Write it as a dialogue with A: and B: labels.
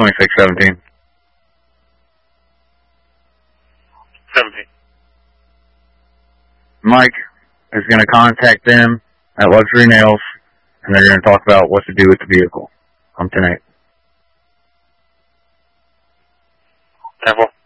A: 2617.
B: 17.
A: Mike is going to contact them at Luxury Nails, and they're going to talk about what to do with the vehicle. 10-8.
B: 10-4.